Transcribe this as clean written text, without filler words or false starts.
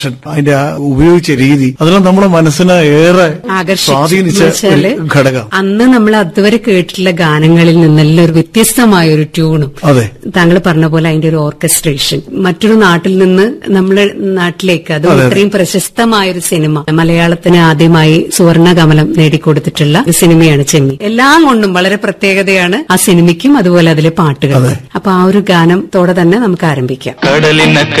അതിന്റെ ഉപയോഗിച്ച രീതി അതെല്ലാം നമ്മുടെ മനസ്സിനെ ഏറെ സ്വാധീനിച്ച ഒരു ഘടകം. അന്ന് നമ്മൾ അതുവരെ കേട്ടിട്ടുള്ള ഗാനങ്ങളിൽ നിന്നെല്ലാം ഒരു വ്യത്യസ്തമായ ഒരു ട്യൂണും, അതെ, താങ്കൾ പറഞ്ഞ പോലെ അതിന്റെ ഒരു ഓർക്കസ്ട്രേഷൻ, മറ്റൊരു നാട്ടിൽ നിന്ന് നമ്മുടെ നാട്ടിലേക്ക് അത് ഇത്രയും പ്രശസ്തമായ ഒരു സിനിമ, മലയാളത്തിന് ആദ്യമായി സുവർണകമലം നേടിക്കൊടുത്തിട്ടുള്ള ഒരു സിനിമയാണ് ചെമ്മീൻ. എല്ലാം കൊണ്ടും വളരെ പ്രത്യേകതയാണ് ആ സിനിമയ്ക്കും അതുപോലെ അതിലെ പാട്ടുകൾ. അപ്പൊ ആ ഒരു ഗാനത്തോടെ തന്നെ നമുക്ക് ആരംഭിക്കാം. കടലിനക്കരെ